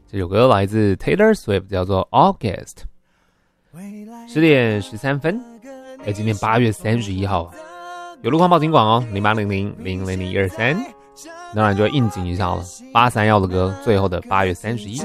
这首歌来自 Taylor Swift， 叫做 August。 10点13分，今天8月31号，有路况报警广哦，0800000123，当然就要应景一下了，831的歌，最后的8月31。